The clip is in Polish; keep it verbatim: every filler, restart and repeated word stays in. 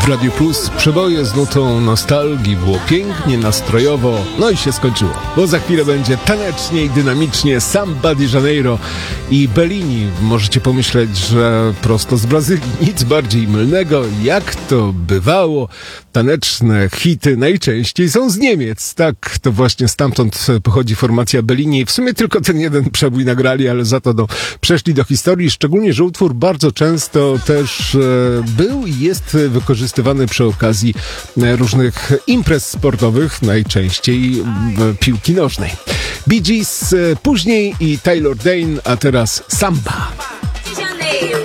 W Radiu Plus przeboje z nutą nostalgii. Było pięknie, nastrojowo, no i się skończyło. Bo za chwilę będzie tanecznie i dynamicznie Samba de Janeiro i Bellini. Możecie pomyśleć, że prosto z Brazylii. Nic bardziej mylnego. Jak to bywało? Taneczne hity najczęściej są z Niemiec. Tak, to właśnie stamtąd pochodzi formacja Bellini. W sumie tylko ten jeden przebój nagrali, ale za to no, przeszli do historii. Szczególnie, że utwór bardzo często też e, był i jest wykorzystywany przy okazji różnych imprez sportowych, najczęściej e, piłki nożnej. Bee Gees e, później i Taylor Dayne, a teraz Samba. De Janeiro.